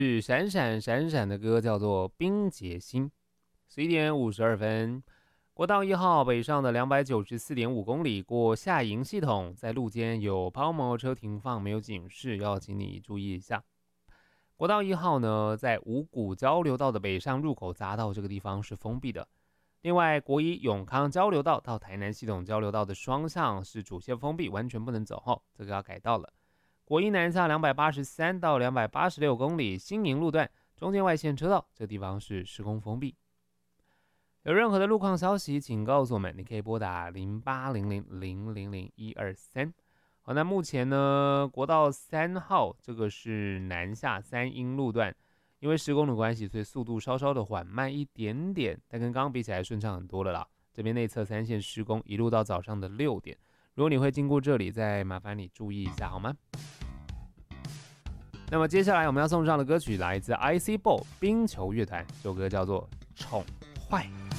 是闪闪闪闪的歌叫做《冰结心》。11点52分，国道1号北上的294.5公里过下营系统，在路肩有抛锚车停放，没有警示，要请你注意一下。国道1号呢，在五股交流道的北上入口匝道这个地方是封闭的。另外，国一永康交流道到台南系统交流道的双向是主线封闭，完全不能走后，这个要改道了。国一南下283到286公里新营路段中间外线车道，这地方是施工封闭。有任何的路况消息，请告诉我们，你可以拨打0800000123。好，那目前呢，国道3号这个是南下三英路段，因为施工的关系，所以速度稍稍的缓慢一点点，但跟刚刚比起来顺畅很多了啦。这边内侧3线施工，一路到早上的6点。如果你会经过这里，再麻烦你注意一下好吗？那么接下来我们要送上的歌曲来自 IC Ball 冰球乐团，这首歌叫做《宠坏》。